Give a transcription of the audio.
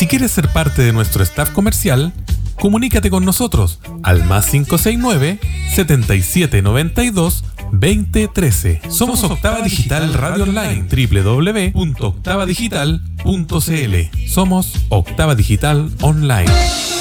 quieres ser parte de nuestro staff comercial, comunícate con nosotros al +569 7792 2013. Somos Octava Digital Radio Online, www.octavadigital.cl. Somos Octava Digital Online.